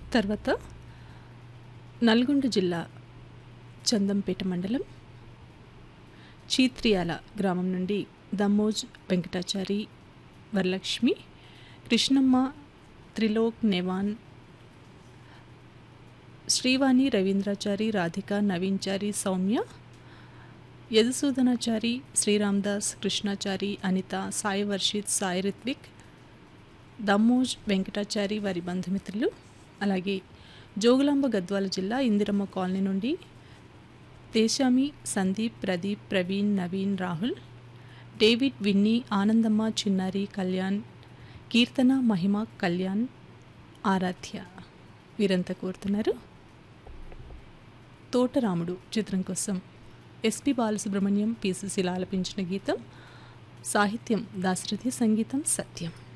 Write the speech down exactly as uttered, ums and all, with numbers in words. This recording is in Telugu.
తర్వాత నల్గొండ జిల్లా చందంపేట మండలం చీత్రియాల గ్రామం నుండి దమ్మోజ్ వెంకటాచారి, వరలక్ష్మి, కృష్ణమ్మ, త్రిలోక్, నెవాన్, శ్రీవాణి, రవీంద్రాచారి, రాధిక, నవీన్చారి, సౌమ్య, యదుసూదనాచారి, శ్రీరామ్దాస్, కృష్ణాచారి, అనిత, సాయి వర్షిత్, సాయి రిత్విక్, దమ్మోజ్ వెంకటాచారి వారి బంధుమిత్రులు, అలాగే జోగులాంబ గద్వాల జిల్లా ఇందిరమ్మ కాలనీ నుండి దేశామి, సందీప్, ప్రదీప్, ప్రవీణ్, నవీన్, రాహుల్, డేవిడ్, విన్నీ, ఆనందమ్మ, చిన్నారి, కళ్యాణ్, కీర్తన, మహిమ, కళ్యాణ్, ఆరాధ్య వీరంతా కోరుతున్నారు. తోటరాముడు చిత్రం కోసం ఎస్పి బాలసుబ్రహ్మణ్యం, పి సుశీల ఆలపించిన గీతం, సాహిత్యం దాశరథి, సంగీతం సత్యం.